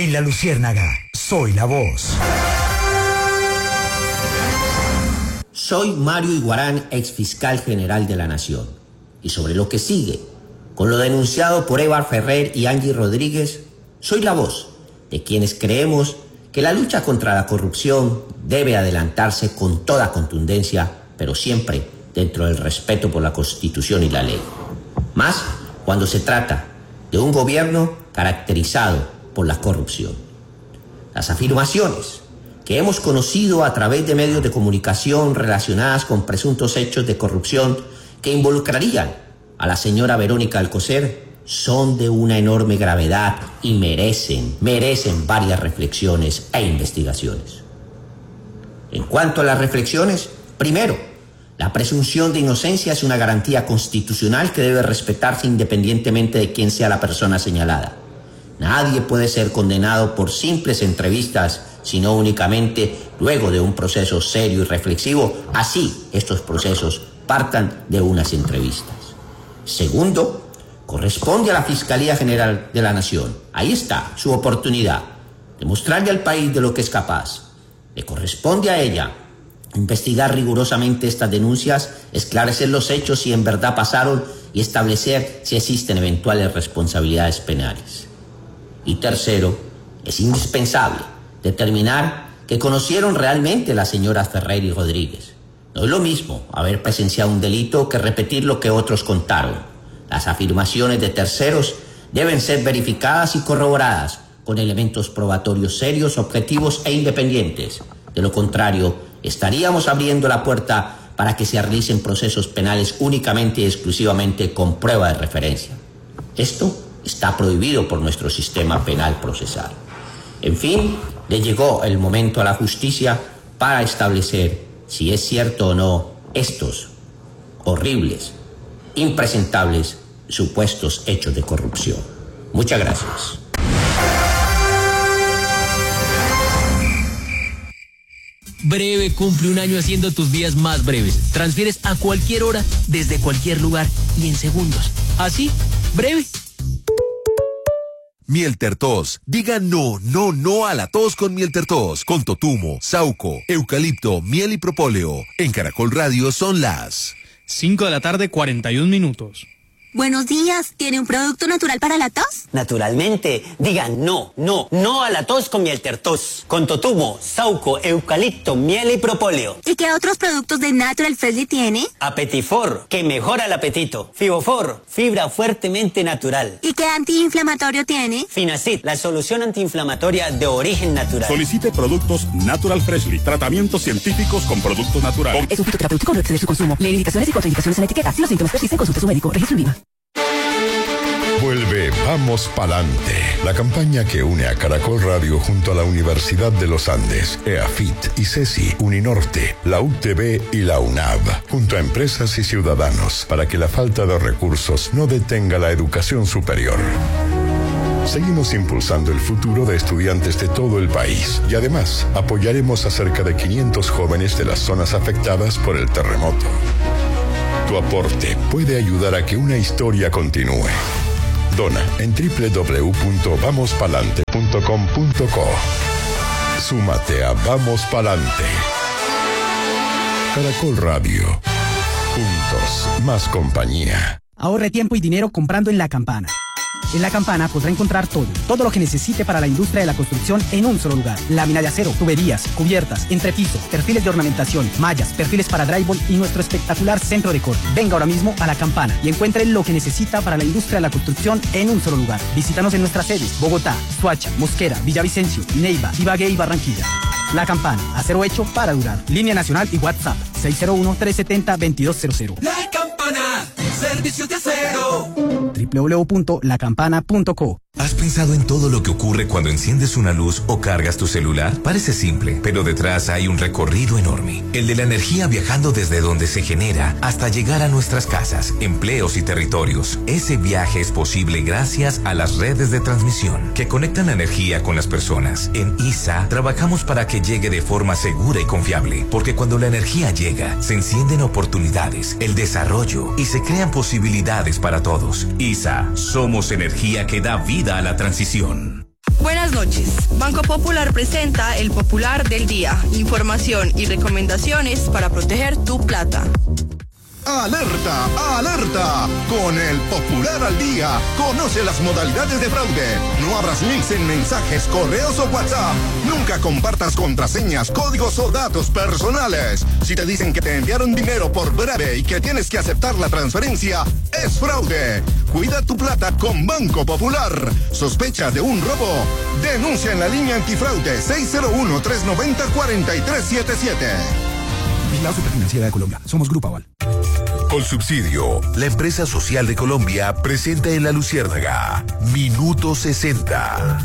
En La Luciérnaga, soy la voz. Soy Mario Iguarán, exfiscal general de la Nación. Y sobre lo que sigue, con lo denunciado por Evar Ferrer y Angie Rodríguez, soy la voz de quienes creemos que la lucha contra la corrupción debe adelantarse con toda contundencia, pero siempre dentro del respeto por la Constitución y la ley. Más cuando se trata de un gobierno caracterizado por la corrupción. Las afirmaciones que hemos conocido a través de medios de comunicación relacionadas con presuntos hechos de corrupción que involucrarían a la señora Verónica Alcocer son de una enorme gravedad y merecen varias reflexiones e investigaciones. En cuanto a las reflexiones, primero, la presunción de inocencia es una garantía constitucional que debe respetarse independientemente de quién sea la persona señalada. Nadie puede ser condenado por simples entrevistas, sino únicamente luego de un proceso serio y reflexivo, así estos procesos partan de unas entrevistas. Segundo, corresponde a la Fiscalía General de la Nación. Ahí está su oportunidad de mostrarle al país de lo que es capaz. Le corresponde a ella investigar rigurosamente estas denuncias, esclarecer los hechos si en verdad pasaron y establecer si existen eventuales responsabilidades penales. Y tercero, es indispensable determinar que conocieron realmente a las señoras Ferrer y Rodríguez. No es lo mismo haber presenciado un delito que repetir lo que otros contaron. Las afirmaciones de terceros deben ser verificadas y corroboradas con elementos probatorios serios, objetivos e independientes. De lo contrario, estaríamos abriendo la puerta para que se realicen procesos penales únicamente y exclusivamente con prueba de referencia. Esto está prohibido por nuestro sistema penal procesal. En fin, le llegó el momento a la justicia para establecer si es cierto o no estos horribles, impresentables supuestos hechos de corrupción. Muchas gracias. Breve cumple un año haciendo tus días más breves. Transfieres a cualquier hora, desde cualquier lugar y en segundos. Así, breve. Mieltertos. Diga no a la tos con Mieltertos. Con totumo, sauco, eucalipto, miel y propóleo. En Caracol Radio son las 5:41 p.m. Buenos días, ¿tiene un producto natural para la tos? Naturalmente, digan no a la tos con Mieltertos. Con totumo, sauco, eucalipto, miel y propóleo. ¿Y qué otros productos de Natural Freshly tiene? Apetifor, que mejora el apetito. Fibofor, fibra fuertemente natural. ¿Y qué antiinflamatorio tiene? Finacid, la solución antiinflamatoria de origen natural. Solicite productos Natural Freshly, tratamientos científicos con productos naturales. Es un fitoterapéutico, no excede su consumo. Lee indicaciones y contraindicaciones en la etiqueta. Si los síntomas persisten, consulte a su médico. Registro en Lima. Vuelve Vamos Palante, la campaña que une a Caracol Radio junto a la Universidad de los Andes, EAFIT, ICESI, Uninorte, la UTB y la UNAV, junto a empresas y ciudadanos, para que la falta de recursos no detenga la educación superior. Seguimos impulsando el futuro de estudiantes de todo el país y además apoyaremos a cerca de 500 jóvenes de las zonas afectadas por el terremoto. Tu aporte puede ayudar a que una historia continúe. Dona en www.vamospalante.com.co. Súmate a Vamos Palante. Caracol Radio. Juntos, más compañía. Ahorre tiempo y dinero comprando en La Campana. En La Campana podrá encontrar todo lo que necesite para la industria de la construcción en un solo lugar. Lámina de acero, tuberías, cubiertas, entrepiso, perfiles de ornamentación, mallas, perfiles para drywall y nuestro espectacular centro de corte. Venga ahora mismo a La Campana y encuentre lo que necesita para la industria de la construcción en un solo lugar. Visítanos en nuestras sedes: Bogotá, Soacha, Mosquera, Villavicencio, Neiva, Ibagué y Barranquilla. La Campana, acero hecho para durar. Línea nacional y WhatsApp 601-370-2200. La Campana, servicios de acero. www.lacampana.co. ¿Has pensado en todo lo que ocurre cuando enciendes una luz o cargas tu celular? Parece simple, pero detrás hay un recorrido enorme. El de la energía viajando desde donde se genera hasta llegar a nuestras casas, empleos y territorios. Ese viaje es posible gracias a las redes de transmisión que conectan la energía con las personas. En ISA trabajamos para que llegue de forma segura y confiable, porque cuando la energía llega, se encienden oportunidades, el desarrollo y se crean posibilidades para todos. ISA, somos energía que da vida a la transición. Buenas noches. Banco Popular presenta el Popular del Día. Información y recomendaciones para proteger tu plata. ¡Alerta! ¡Alerta! Con el Popular al Día, conoce las modalidades de fraude. No abras links en mensajes, correos o WhatsApp. Nunca compartas contraseñas, códigos o datos personales. Si te dicen que te enviaron dinero por breve y que tienes que aceptar la transferencia, es fraude. Cuida tu plata con Banco Popular. ¿Sospecha de un robo? Denuncia en la línea antifraude 601-390-4377. Vigilado Superfinanciera de Colombia. Somos Grupo Aval. Colsubsidio, la empresa social de Colombia, presenta en La Luciérnaga Minuto 60.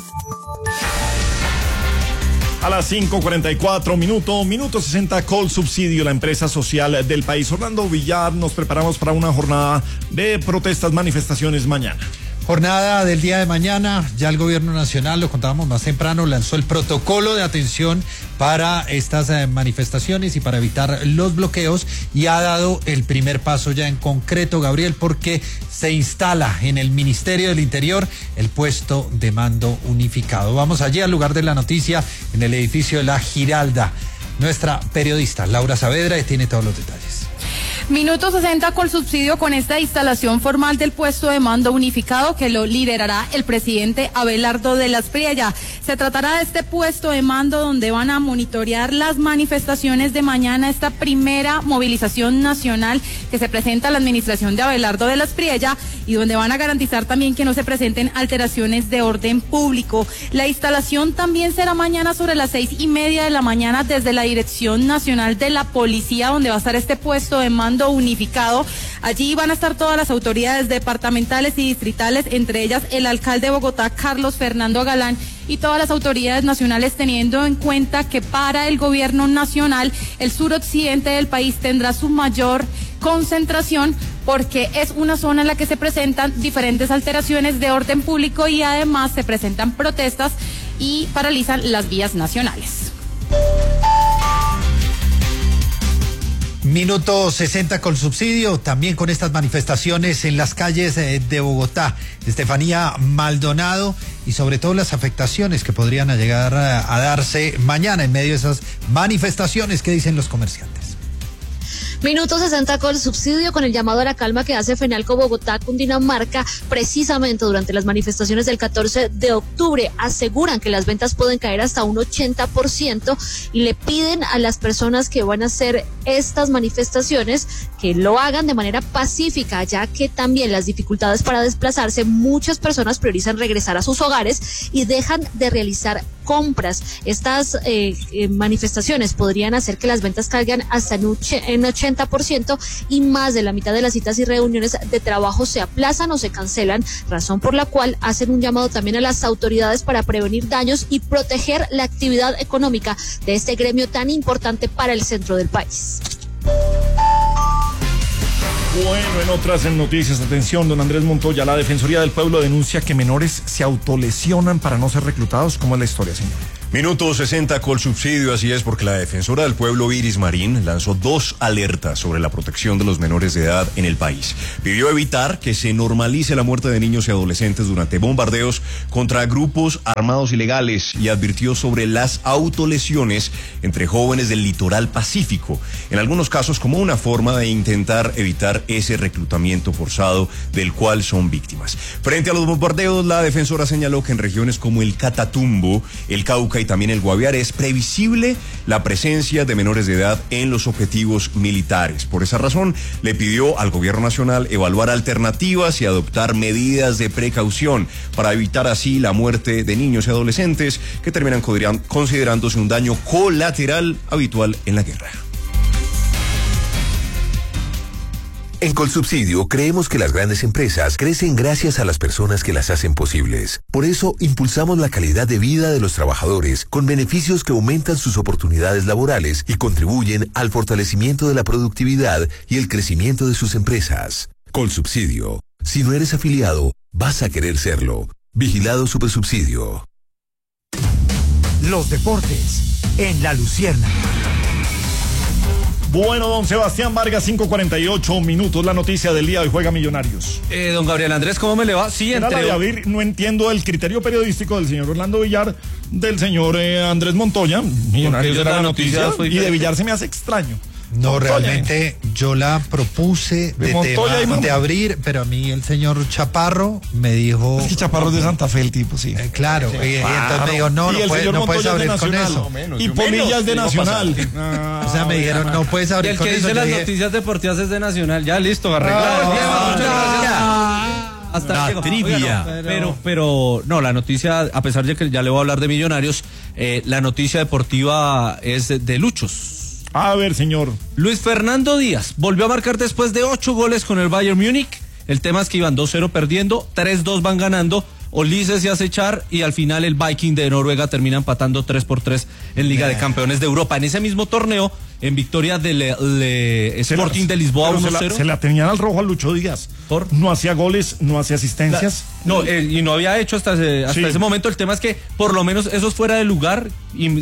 A las 5:44 minuto 60, Colsubsidio, la empresa social del país. Orlando Villar, nos preparamos para una jornada de protestas, manifestaciones mañana. Jornada del día de mañana, ya el gobierno nacional, lo contábamos más temprano, lanzó el protocolo de atención para estas manifestaciones y para evitar los bloqueos, y ha dado el primer paso ya en concreto, Gabriel, porque se instala en el Ministerio del Interior el puesto de mando unificado. Vamos allí al lugar de la noticia, en el edificio de La Giralda. Nuestra periodista Laura Saavedra tiene todos los detalles. Minuto 60 Colsubsidio con esta instalación formal del puesto de mando unificado que lo liderará el presidente Abelardo de la Espriella. Se tratará de este puesto de mando donde van a monitorear las manifestaciones de mañana, esta primera movilización nacional que se presenta a la administración de Abelardo de la Espriella, y donde van a garantizar también que no se presenten alteraciones de orden público. La instalación también será mañana sobre las 6:30 de la mañana desde la Dirección Nacional de la Policía, donde va a estar este puesto de mando unificado. Allí van a estar todas las autoridades departamentales y distritales, entre ellas el alcalde de Bogotá, Carlos Fernando Galán, y todas las autoridades nacionales, teniendo en cuenta que para el gobierno nacional el suroccidente del país tendrá su mayor concentración, porque es una zona en la que se presentan diferentes alteraciones de orden público y además se presentan protestas y paralizan las vías nacionales. Minuto 60 Colsubsidio, también con estas manifestaciones en las calles de Bogotá. Estefanía Maldonado, y sobre todo las afectaciones que podrían llegar a darse mañana en medio de esas manifestaciones. ¿Qué dicen los comerciantes? Minuto 60 Colsubsidio con el llamado a la calma que hace Fenalco Bogotá, Cundinamarca, precisamente durante las manifestaciones del 14 de octubre. Aseguran que las ventas pueden caer hasta un 80% y le piden a las personas que van a hacer estas manifestaciones que lo hagan de manera pacífica, ya que también las dificultades para desplazarse, muchas personas priorizan regresar a sus hogares y dejan de realizar compras. Estas manifestaciones podrían hacer que las ventas caigan hasta en 80%, y más de la mitad de las citas y reuniones de trabajo se aplazan o se cancelan, razón por la cual hacen un llamado también a las autoridades para prevenir daños y proteger la actividad económica de este gremio tan importante para el centro del país. Bueno, en otras noticias, atención, don Andrés Montoya, la Defensoría del Pueblo denuncia que menores se autolesionan para no ser reclutados. ¿Cómo es la historia, señor? Minuto 60 Colsubsidio, así es, porque la Defensora del Pueblo, Iris Marín, lanzó 2 alertas sobre la protección de los menores de edad en el país. Pidió evitar que se normalice la muerte de niños y adolescentes durante bombardeos contra grupos armados ilegales, y advirtió sobre las autolesiones entre jóvenes del litoral pacífico, en algunos casos como una forma de intentar evitar ese reclutamiento forzado del cual son víctimas. Frente a los bombardeos, la defensora señaló que en regiones como el Catatumbo, el Cauca y también el Guaviare es previsible la presencia de menores de edad en los objetivos militares. Por esa razón, le pidió al gobierno nacional evaluar alternativas y adoptar medidas de precaución para evitar así la muerte de niños y adolescentes que terminan considerándose un daño colateral habitual en la guerra. En Colsubsidio creemos que las grandes empresas crecen gracias a las personas que las hacen posibles. Por eso impulsamos la calidad de vida de los trabajadores con beneficios que aumentan sus oportunidades laborales y contribuyen al fortalecimiento de la productividad y el crecimiento de sus empresas. Colsubsidio. Si no eres afiliado, vas a querer serlo. Vigilado Supersubsidio. Los deportes en La Luciérnaga. Bueno, don Sebastián Vargas, 5:48 minutos. La noticia del día, hoy juega Millonarios. Don Gabriel Andrés, ¿cómo me le va? Sí, no entiendo el criterio periodístico del señor Orlando Villar, del señor Andrés Montoya. Millonarios era la noticia y de Villar se me hace extraño. No, Montoya. realmente yo la propuse de abrir, pero a mí el señor Chaparro me dijo... Es que Chaparro es de Santa Fe el tipo, sí. Claro, y entonces me dijo, no puedes abrir con eso. Y Polilla es de Nacional. O sea, me dijeron, no puedes abrir con eso. El que dice las noticias deportivas es de Nacional. Ya, listo, arreglado. Hasta la trivia. Pero no, la noticia, a pesar de que ya le voy a hablar de Millonarios, la noticia deportiva es de Luchos. A ver, señor. Luis Fernando Díaz volvió a marcar después de 8 goles con el Bayern Múnich. El tema es que iban 2-0 perdiendo, 3-2 van ganando. Ulises se hace echar y al final el Viking de Noruega termina empatando 3-3 en Liga de Campeones de Europa. En ese mismo torneo, en victoria del Sporting de Lisboa 1-0. Se la tenían al rojo a Lucho Díaz. No hacía goles, no hacía asistencias. Y no había hecho hasta ese momento. El tema es que por lo menos eso es fuera de lugar. Y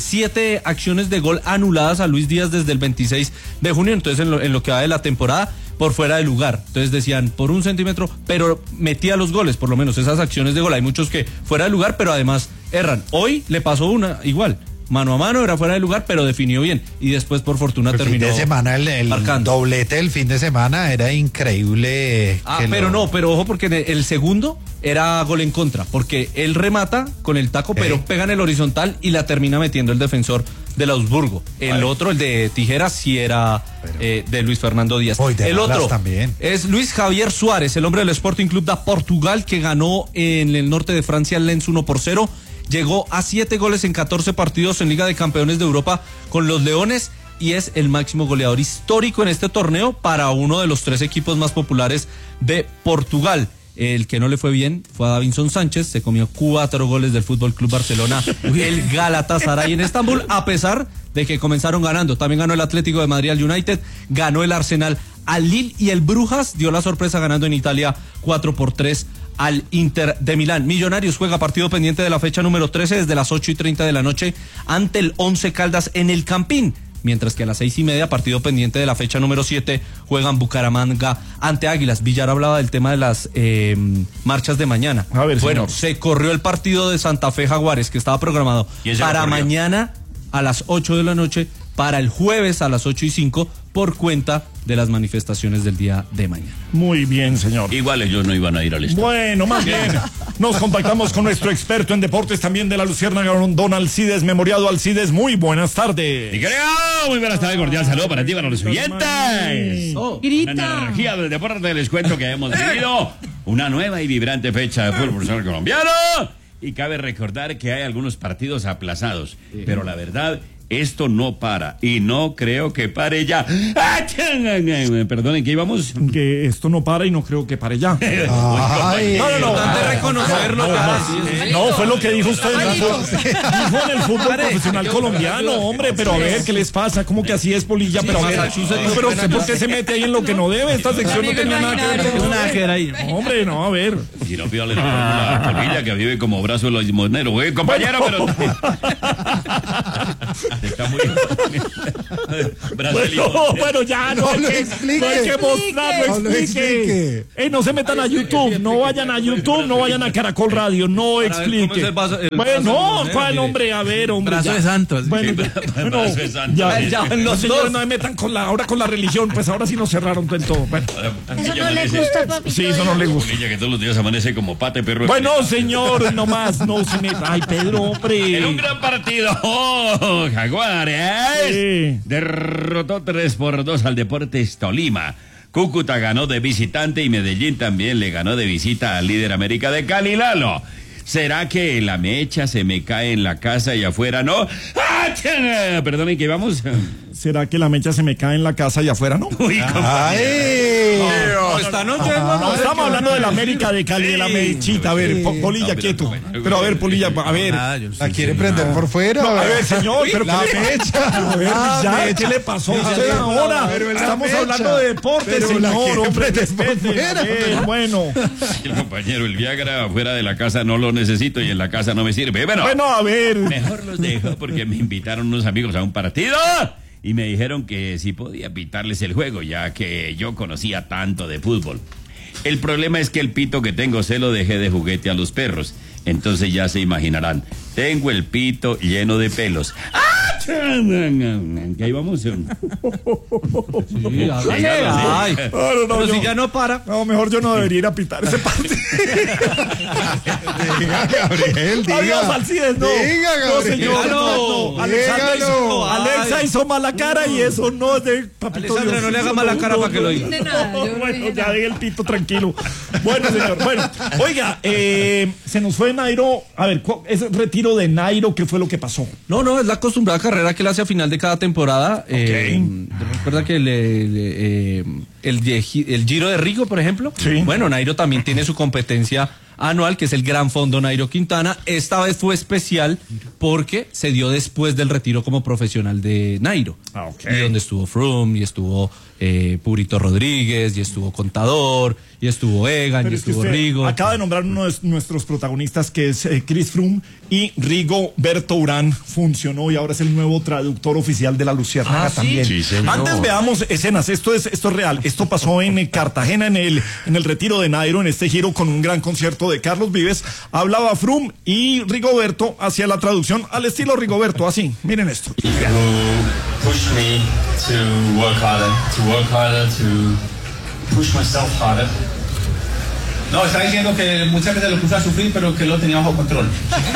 7 acciones de gol anuladas a Luis Díaz desde el 26 de junio. Entonces en lo que va de la temporada, por fuera de lugar. Entonces decían por 1 centímetro, pero metía los goles, por lo menos esas acciones de gol. Hay muchos que fuera de lugar, pero además erran. Hoy le pasó una igual. Mano a mano, era fuera de lugar, pero definió bien. Y después, por fortuna, terminó. El fin de semana, el doblete del fin de semana era increíble. Pero ojo, porque el segundo era gol en contra, porque él remata con el taco, pero pega en el horizontal y la termina metiendo el defensor del Augsburgo. El otro, el de Tijeras, sí era de Luis Fernando Díaz. El otro también es Luis Javier Suárez, el hombre del Sporting Club de Portugal, que ganó en el norte de Francia el Lens 1-0. Llegó a 7 goles en 14 partidos en Liga de Campeones de Europa con los Leones y es el máximo goleador histórico en este torneo para uno de los 3 equipos más populares de Portugal. El que no le fue bien fue a Davinson Sánchez, se comió 4 goles del Fútbol Club Barcelona, el Galatasaray en Estambul, a pesar de que comenzaron ganando. También ganó el Atlético de Madrid al United, ganó el Arsenal al Lille y el Brujas dio la sorpresa ganando en Italia 4-3 al Inter de Milán. Millonarios juega partido pendiente de la fecha número 13 desde las 8:30 de la noche ante el Once Caldas en el Campín. Mientras que a las 6:30, partido pendiente de la fecha número 7, juegan Bucaramanga ante Águilas. Villar hablaba del tema de las marchas de mañana. A ver, bueno, señor. se corrió el partido de Santa Fe Jaguares, que estaba programado para mañana a las 8 de la noche, para el jueves a las 8:05, por cuenta de las manifestaciones del día de mañana. Muy bien, señor. Igual ellos no iban a ir al estadio. Bueno, más bien, nos contactamos con nuestro experto en deportes también de la Luciérnaga, don Alcides Memoriado. Alcides, muy buenas tardes. Y creo, muy buenas tardes, cordial saludo para ti, para los oyentes. Una energía del deporte, les cuento que hemos vivido una nueva y vibrante fecha de fútbol profesional colombiano. Y cabe recordar que hay algunos partidos aplazados, pero la verdad, esto no para y no creo que pare ya. Perdonen, ¿qué íbamos? Que esto no para y no creo que pare ya. Ay, no. Reconocerlo. No, fue lo que dijo usted. Dijo en el fútbol profesional colombiano, hombre, pero a ver, ¿qué les pasa? ¿Cómo que así es, Polilla? Pero a ver, pero usted, ¿por qué se mete ahí en lo que no debe? Esta sección no tenía nada que ver ahí. Hombre, no, a ver. Si no, pídale la Polilla, que vive como brazo de los limoneros, compañero, pero... Está muy bueno, ya no hay que mostrarlo, explique. No se metan a YouTube, no vayan a YouTube, no vayan a Caracol Radio, no explique. Bueno, ¿cuál, hombre? A ver, hombre. Brazo de Santos. Bueno, brazo de Santos. Ya, los señores no me metan ahora con la religión, pues ahora sí nos cerraron todo. Bueno. Eso no le gusta, papi. Sí, eso no le gusta. Polilla, que todos los días amanece como pate perro. Bueno, señor, nomás, no se meta. Ay, Pedro, hombre. En un gran partido, Jaguares derrotó 3-2 al Deportes Tolima. Cúcuta ganó de visitante y Medellín también le ganó de visita al líder América de Cali, Lalo. ¿Será que la mecha se me cae en la casa y afuera no? Perdonen, ¿qué vamos? ¿Será que la mecha se me cae en la casa y afuera no? Uy, no, estamos hablando de la América de Cali, de la mechita. A ver, Polilla, quieto. Pero a ver, Polilla, a ver. ¿La quiere prender por fuera? No, a ver, señor, pero la mecha. A ver, ya, ¿qué le pasó a usted ahora? Estamos hablando de deporte, señor. Hombre, bueno. El compañero, el Viagra afuera de la casa no lo necesito y en la casa no me sirve. Bueno, a ver. Mejor los dejo porque me invitaron unos amigos a un partido y me dijeron que sí podía pitarles el juego, ya que yo conocía tanto de fútbol. El problema es que el pito que tengo se lo dejé de juguete a los perros. Entonces ya se imaginarán, tengo el pito lleno de pelos. ¡Ah! Que ahí vamos. Sí, pero si ya no para. No, mejor yo no debería ir a pitar ese partido. Diga, Gabriel, diga. Adiós, Alcides, no. Diga, Gabriel. No, señor, no. Alexa hizo mala cara y eso no es de papito Alexandra, Dios. no le haga mala cara para que lo diga. Bueno, ya deje el pito tranquilo. Bueno, señor, bueno. Oiga, se nos fue Nairo. A ver, ese retiro de Nairo, ¿qué fue lo que pasó? No, es la acostumbrada carrera que él hace a final de cada temporada. Recuerda que el Giro de Rigo, por ejemplo. Sí. Bueno, Nairo también tiene su competencia anual, que es el Gran Fondo Nairo Quintana. Esta vez fue especial porque se dio después del retiro como profesional de Nairo. Y donde estuvo Froome, y estuvo Purito Rodríguez, y estuvo Contador, y estuvo Egan, y estuvo Rigo. Acaba de nombrar uno de nuestros protagonistas, que es Chris Froome, y Rigoberto Urán funcionó y ahora es el nuevo traductor oficial de la Luciérnaga también. Sí, señor. Antes veamos escenas, esto es real, esto pasó en Cartagena en el retiro de Nairo, en este giro con un gran concierto de Carlos Vives. Hablaba Froome y Rigoberto hacía la traducción al estilo Rigoberto, así, miren esto. Push me to work harder, to push myself harder. No, está diciendo que muchas veces lo puso a sufrir, pero que lo tenía bajo control.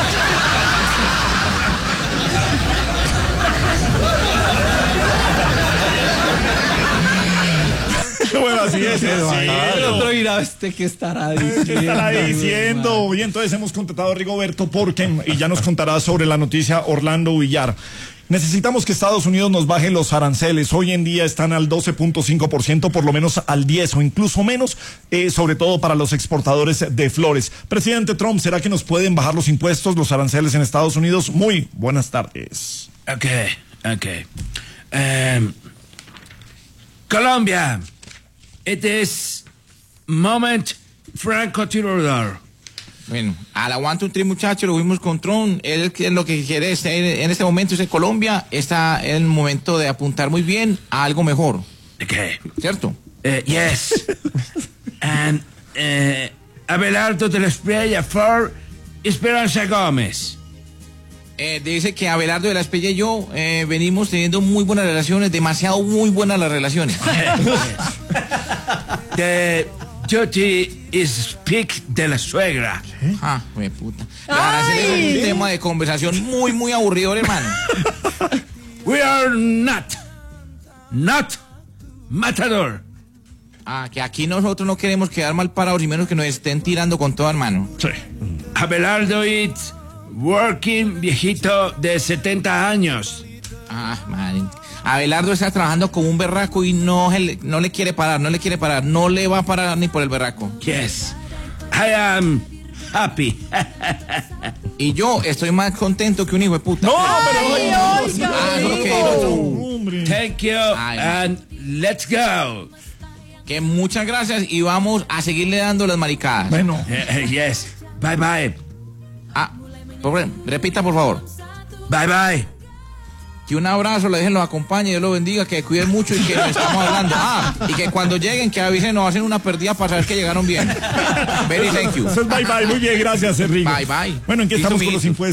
Bueno, así es. El otro dirá, ¿qué estará diciendo? ¿Qué estará diciendo? Y entonces hemos contratado a Rigoberto y ya nos contará sobre la noticia Orlando Villar. Necesitamos que Estados Unidos nos baje los aranceles. Hoy en día están al 12.5%, por lo menos al 10% o incluso menos, sobre todo para los exportadores de flores. Presidente Trump, ¿será que nos pueden bajar los impuestos, los aranceles en Estados Unidos? Muy buenas tardes. Ok. Colombia, este es moment francotirador. Bueno, al aguante un tri, muchachos, lo vimos con Trump. Él lo que quiere es, en este momento es que Colombia está en el momento de apuntar muy bien a algo mejor. Okay. ¿Cierto? Yes. And Abelardo de la Espriella for Esperanza Gómez. Dice que Abelardo de la Espriella y yo venimos teniendo muy buenas relaciones, demasiado muy buenas las relaciones. Duty is speak de la suegra. Ah, güey, puta. Es un tema de conversación muy, muy aburrido, hermano. We are not matador. Ah, que aquí nosotros no queremos quedar mal parados y menos que nos estén tirando con todo, hermano. Sí. Abelardo is working viejito de 70 años. Ah, madre. Abelardo está trabajando como un berraco y no le quiere parar, no le va a parar ni por el berraco. Yes, I am happy. Y yo estoy más contento que un hijo de puta. No, pero Thank you and let's go. Que muchas gracias y vamos a seguirle dando las maricadas. Bueno, yes, bye bye. Repita por favor. Bye bye. Que un abrazo le dejen, los acompañe, Dios los bendiga, que cuiden mucho y que nos estamos hablando. Y que cuando lleguen, que avisen, nos hacen una perdida para saber que llegaron bien. Very thank you. Bye bye, muy bien, gracias, Enrique. Bye bye. Bueno, ¿en qué estamos con los impuestos?